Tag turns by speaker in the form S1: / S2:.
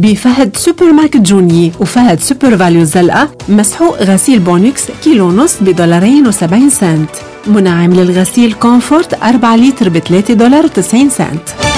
S1: بفهد سوبر ماركت جوني وفهد سوبر فاليو الزلقة. مسحوق غسيل بونكس كيلو ونص $2.70. منعم للغسيل كومفورت 4 لتر $3.90.